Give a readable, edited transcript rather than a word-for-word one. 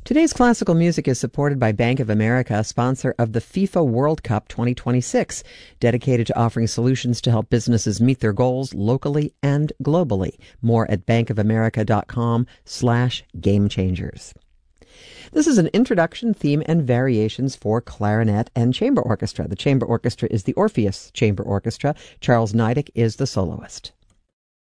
Today's classical music is supported by Bank of America, sponsor of the FIFA World Cup 2026, dedicated to offering solutions to help businesses meet their goals locally and globally. More at bankofamerica.com/gamechangers. This is an introduction, theme, and variations for clarinet and chamber orchestra. The chamber orchestra is the Orpheus Chamber Orchestra. Charles Niedek is the soloist.